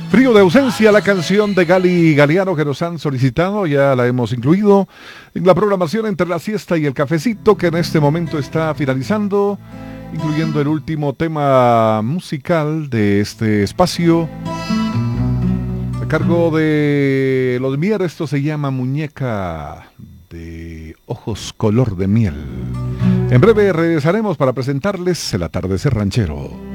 Frío de ausencia, la canción de Gali Galeano que nos han solicitado, ya la hemos incluido en la programación entre la siesta y el cafecito que en este momento está finalizando, incluyendo el último tema musical de este espacio. A cargo de los Mier, esto se llama Muñeca de Ojos Color de Miel. En breve regresaremos para presentarles el atardecer ranchero.